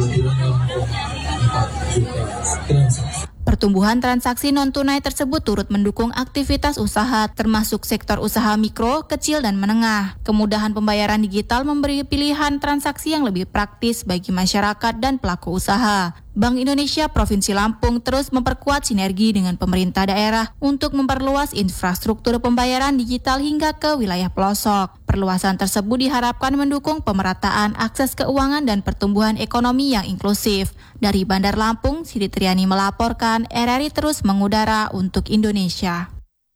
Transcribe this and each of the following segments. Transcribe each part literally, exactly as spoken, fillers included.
Pertumbuhan transaksi non-tunai tersebut turut mendukung aktivitas usaha, termasuk sektor usaha mikro, kecil, dan menengah. Kemudahan pembayaran digital memberi pilihan transaksi yang lebih praktis bagi masyarakat dan pelaku usaha. Bank Indonesia Provinsi Lampung terus memperkuat sinergi dengan pemerintah daerah untuk memperluas infrastruktur pembayaran digital hingga ke wilayah pelosok. Perluasan tersebut diharapkan mendukung pemerataan akses keuangan dan pertumbuhan ekonomi yang inklusif. Dari Bandar Lampung, Siti Triani melaporkan, R R I terus mengudara untuk Indonesia.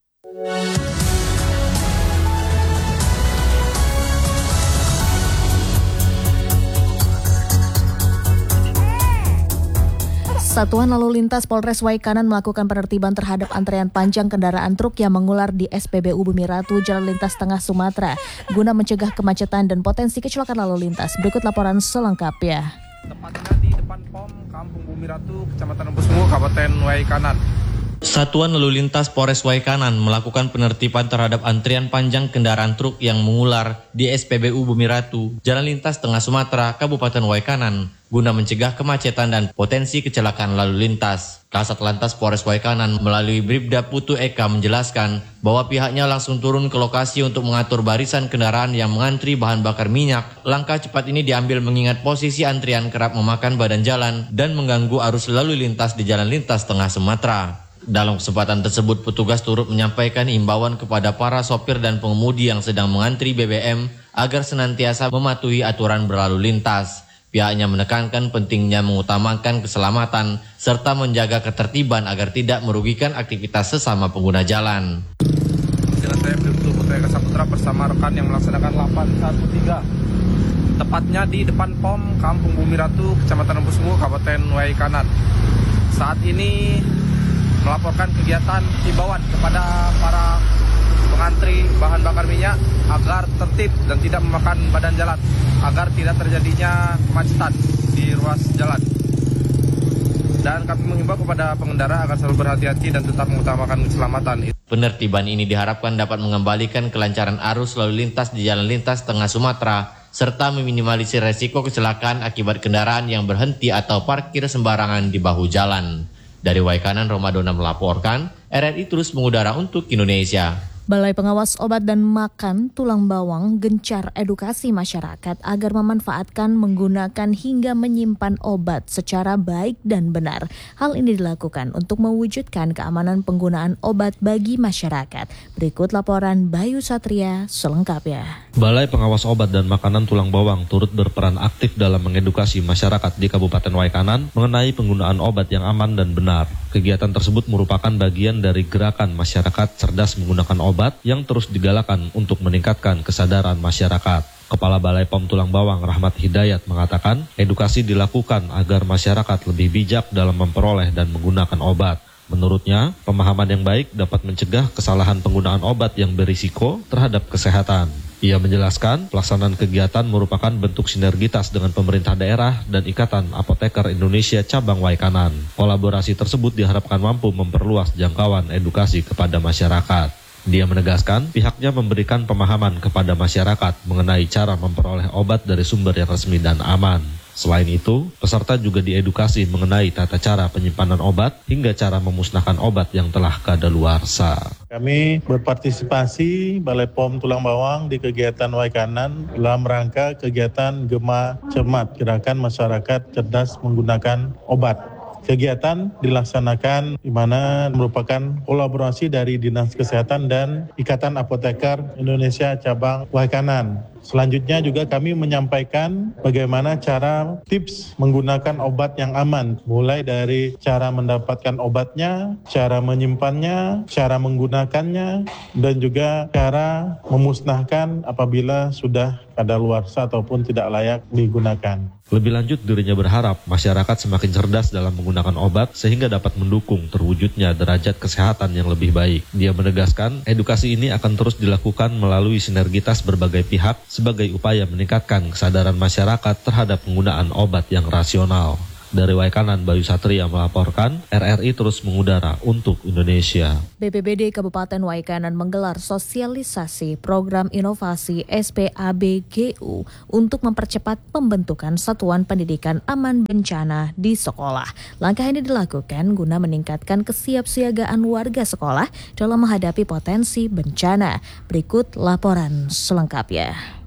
Satuan Lalu Lintas Polres Waikanan melakukan penertiban terhadap antrean panjang kendaraan truk yang mengular di S P B U Bumi Ratu Jalan Lintas Tengah Sumatera guna mencegah kemacetan dan potensi kecelakaan lalu lintas. Berikut laporan selengkapnya. Tepatnya di depan P O M Kampung Bumi Ratu, Kecamatan Empusmu, Kabupaten Waikanan. Satuan Lalu Lintas Polres Waikanan melakukan penertiban terhadap antrian panjang kendaraan truk yang mengular di S P B U Bumi Ratu, Jalan Lintas Tengah Sumatera, Kabupaten Waikanan, guna mencegah kemacetan dan potensi kecelakaan lalu lintas. Kasat Lantas Polres Waikanan melalui Bribda Putu Eka menjelaskan bahwa pihaknya langsung turun ke lokasi untuk mengatur barisan kendaraan yang mengantri bahan bakar minyak. Langkah cepat ini diambil mengingat posisi antrian kerap memakan badan jalan dan mengganggu arus lalu lintas di Jalan Lintas Tengah Sumatera. Dalam kesempatan tersebut, petugas turut menyampaikan imbauan kepada para sopir dan pengemudi yang sedang mengantri B B M agar senantiasa mematuhi aturan berlalu lintas. Pihaknya menekankan pentingnya mengutamakan keselamatan serta menjaga ketertiban agar tidak merugikan aktivitas sesama pengguna jalan. Jalan saya Bribtu Putu Eka Saputra bersama rekan yang melaksanakan delapan satu tiga. Tepatnya di depan P O M Kampung Bumi Ratu, Kecamatan Empusmu, Kabupaten Waikanan. Saat ini melaporkan kegiatan himbauan kepada para pengantri bahan bakar minyak agar tertib dan tidak memakan badan jalan, agar tidak terjadinya kemacetan di ruas jalan. Dan kami mengimbau kepada pengendara agar selalu berhati-hati dan tetap mengutamakan keselamatan. Penertiban ini diharapkan dapat mengembalikan kelancaran arus lalu lintas di Jalan Lintas Tengah Sumatera serta meminimalisir resiko kecelakaan akibat kendaraan yang berhenti atau parkir sembarangan di bahu jalan. Dari Waikanan, Romadona melaporkan, R R I terus mengudara untuk Indonesia. Balai Pengawas Obat dan Makan Tulang Bawang gencar edukasi masyarakat agar memanfaatkan, menggunakan hingga menyimpan obat secara baik dan benar. Hal ini dilakukan untuk mewujudkan keamanan penggunaan obat bagi masyarakat. Berikut laporan Bayu Satria selengkapnya. Balai Pengawas Obat dan Makanan Tulang Bawang turut berperan aktif dalam mengedukasi masyarakat di Kabupaten Waikanan mengenai penggunaan obat yang aman dan benar. Kegiatan tersebut merupakan bagian dari gerakan masyarakat cerdas menggunakan obat yang terus digalakan untuk meningkatkan kesadaran masyarakat. Kepala Balai P O M Tulang Bawang Rahmat Hidayat mengatakan edukasi dilakukan agar masyarakat lebih bijak dalam memperoleh dan menggunakan obat. Menurutnya, pemahaman yang baik dapat mencegah kesalahan penggunaan obat yang berisiko terhadap kesehatan. Ia menjelaskan pelaksanaan kegiatan merupakan bentuk sinergitas dengan pemerintah daerah dan Ikatan Apoteker Indonesia Cabang Waikanan. Kolaborasi tersebut diharapkan mampu memperluas jangkauan edukasi kepada masyarakat. Dia menegaskan pihaknya memberikan pemahaman kepada masyarakat mengenai cara memperoleh obat dari sumber yang resmi dan aman. Selain itu, peserta juga diedukasi mengenai tata cara penyimpanan obat hingga cara memusnahkan obat yang telah kadaluarsa. Kami berpartisipasi Balai P O M Tulang Bawang di kegiatan Waikanan dalam rangka kegiatan Gema Cermat, gerakan masyarakat cerdas menggunakan obat. Kegiatan dilaksanakan di mana merupakan kolaborasi dari Dinas Kesehatan dan Ikatan Apoteker Indonesia Cabang Waikanan. Selanjutnya juga kami menyampaikan bagaimana cara tips menggunakan obat yang aman, mulai dari cara mendapatkan obatnya, cara menyimpannya, cara menggunakannya, dan juga cara memusnahkan apabila sudah kadaluarsa ataupun tidak layak digunakan. Lebih lanjut, dirinya berharap masyarakat semakin cerdas dalam menggunakan obat sehingga dapat mendukung terwujudnya derajat kesehatan yang lebih baik. Dia menegaskan edukasi ini akan terus dilakukan melalui sinergitas berbagai pihak sebagai upaya meningkatkan kesadaran masyarakat terhadap penggunaan obat yang rasional. Dari Waikanan, Bayu Satria melaporkan, R R I terus mengudara untuk Indonesia. B P B D Kabupaten Waikanan menggelar sosialisasi program inovasi S P A B G U untuk mempercepat pembentukan satuan pendidikan aman bencana di sekolah. Langkah ini dilakukan guna meningkatkan kesiapsiagaan warga sekolah dalam menghadapi potensi bencana. Berikut laporan selengkapnya.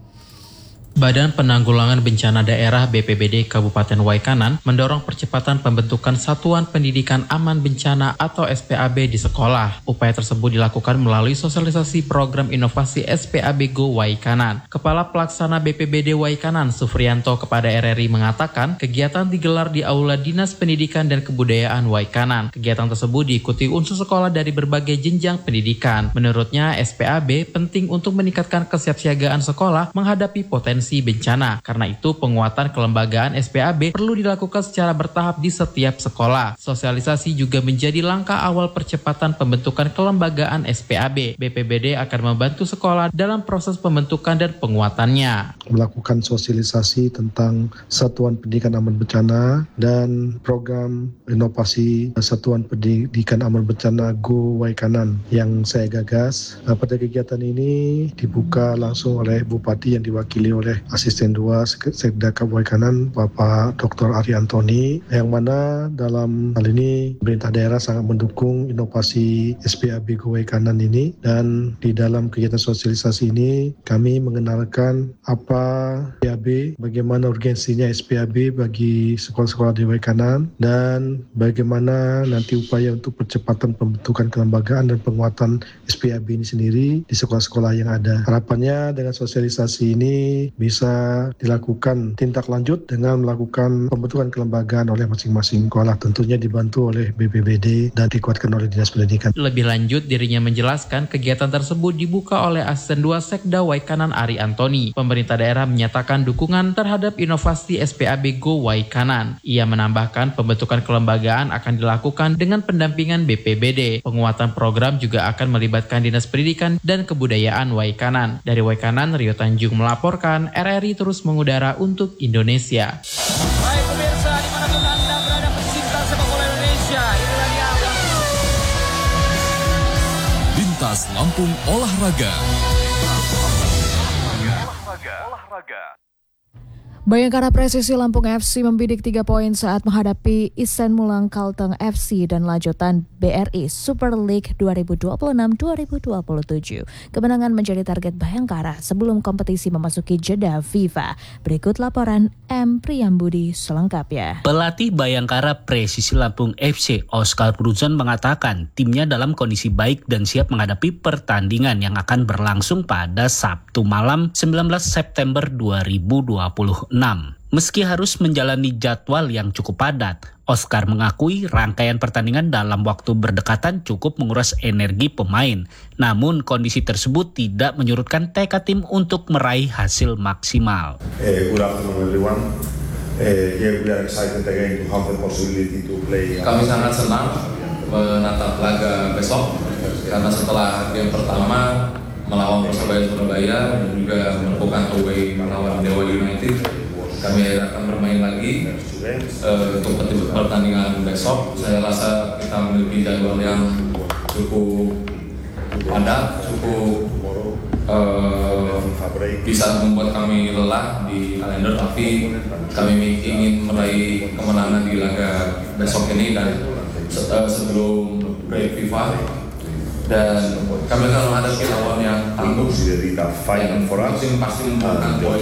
Badan Penanggulangan Bencana Daerah B P B D Kabupaten Waikanan mendorong percepatan pembentukan Satuan Pendidikan Aman Bencana atau S P A B di sekolah. Upaya tersebut dilakukan melalui sosialisasi program inovasi S P A B Go Waikanan. Kepala Pelaksana B P B D Waikanan, Sufrianto, kepada R R I mengatakan kegiatan digelar di Aula Dinas Pendidikan dan Kebudayaan Waikanan. Kegiatan tersebut diikuti unsur sekolah dari berbagai jenjang pendidikan. Menurutnya, S P A B penting untuk meningkatkan kesiapsiagaan sekolah menghadapi potensi bencana. Karena itu, penguatan kelembagaan S P A B perlu dilakukan secara bertahap di setiap sekolah. Sosialisasi juga menjadi langkah awal percepatan pembentukan kelembagaan S P A B. B P B D akan membantu sekolah dalam proses pembentukan dan penguatannya. Melakukan sosialisasi tentang Satuan Pendidikan Aman Bencana dan program inovasi Satuan Pendidikan Aman Bencana Go Waikanan yang saya gagas. Pada kegiatan ini dibuka langsung oleh Bupati yang diwakili oleh Asisten dua Sekda Waikanan, Bapak Doktor Ari Antoni, yang mana dalam hal ini pemerintah daerah sangat mendukung inovasi S P A B Go Waikanan ini, dan di dalam kegiatan sosialisasi ini kami mengenalkan apa S P A B, bagaimana urgensinya S P A B bagi sekolah-sekolah di Waikanan, dan bagaimana nanti upaya untuk percepatan pembentukan kelembagaan dan penguatan S P A B ini sendiri di sekolah-sekolah yang ada. Harapannya dengan sosialisasi ini bisa dilakukan tindak lanjut dengan melakukan pembentukan kelembagaan oleh masing-masing sekolah, tentunya dibantu oleh B P B D dan dikuatkan oleh Dinas Pendidikan. Lebih lanjut, dirinya menjelaskan kegiatan tersebut dibuka oleh Asisten dua Sekda Waikanan Ari Antoni. Pemerintah daerah menyatakan dukungan terhadap inovasi S P A B Go Waikanan. Ia menambahkan pembentukan kelembagaan akan dilakukan dengan pendampingan B P B D. Penguatan program juga akan melibatkan Dinas Pendidikan dan Kebudayaan Waikanan. Dari Waikanan, Rio Tanjung melaporkan, R R I terus mengudara untuk Indonesia. Baik pemirsa, dimanapun Anda berada, pecinta sepak bola Indonesia, inilah dia Lintas Lampung Olahraga. Bayangkara Presisi Lampung F C membidik tiga poin saat menghadapi Isen Mulang Kalteng F C dan lanjutan B R I Super League dua ribu dua puluh enam dua ribu dua puluh tujuh. Kemenangan menjadi target Bayangkara sebelum kompetisi memasuki jeda FIFA. Berikut laporan M. Priyambudi selengkapnya. Pelatih Bayangkara Presisi Lampung F C Oscar Brunson mengatakan timnya dalam kondisi baik dan siap menghadapi pertandingan yang akan berlangsung pada Sabtu malam sembilan belas September dua ribu dua puluh enam. Meski harus menjalani jadwal yang cukup padat, Oscar mengakui rangkaian pertandingan dalam waktu berdekatan cukup menguras energi pemain. Namun kondisi tersebut tidak menyurutkan tekad tim untuk meraih hasil maksimal. Uh, good afternoon everyone. Uh, yeah, we are excited again to have the possibility to play. Kami sangat senang menatap laga besok karena setelah game pertama melawan Persebaya Surabaya dan juga melakukan away melawan Dewa United, kami akan bermain lagi uh, untuk pertandingan besok. Saya rasa kita memiliki jadwal yang cukup padat, cukup uh, bisa membuat kami lelah di kalender, tapi kami ingin meraih kemenangan di laga besok ini dan uh, sebelum break FIFA. Dan kami akan menghadapi lawan yang tangguh. Yang pasti pasti membutuhkan poin.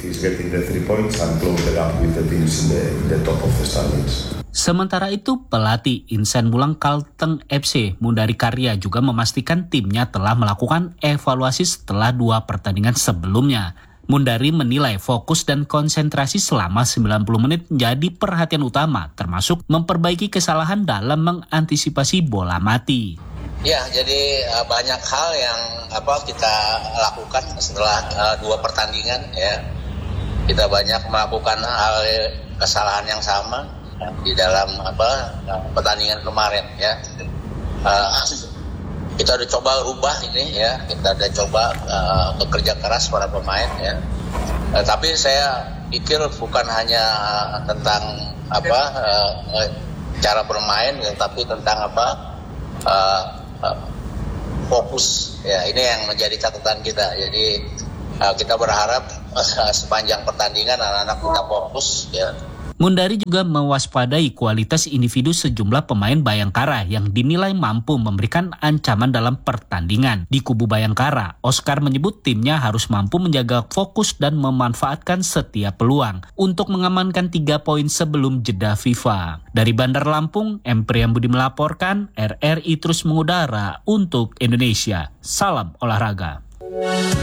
Sementara itu, pelatih Insen Mulang Kalteng F C Mundari Karya juga memastikan timnya telah melakukan evaluasi setelah dua pertandingan sebelumnya. Mundari menilai fokus dan konsentrasi selama sembilan puluh menit menjadi perhatian utama, termasuk memperbaiki kesalahan dalam mengantisipasi bola mati. Ya, jadi uh, banyak hal yang apa kita lakukan setelah uh, dua pertandingan ya. Kita banyak melakukan hal kesalahan yang sama ya, di dalam apa pertandingan kemarin ya. Uh, kita udah coba rubah ini ya. Kita udah coba uh, bekerja keras para pemain ya. Uh, tapi saya pikir bukan hanya tentang apa uh, cara bermain, tapi tentang apa uh, uh, fokus. Ya, ini yang menjadi catatan kita. Jadi uh, kita berharap uh, sepanjang pertandingan anak-anak kita fokus. Ya. Mundari juga mewaspadai kualitas individu sejumlah pemain Bayangkara yang dinilai mampu memberikan ancaman dalam pertandingan. Di kubu Bayangkara, Oscar menyebut timnya harus mampu menjaga fokus dan memanfaatkan setiap peluang untuk mengamankan tiga poin sebelum jeda FIFA. Dari Bandar Lampung, M. Priyambudi melaporkan, R R I terus mengudara untuk Indonesia. Salam olahraga.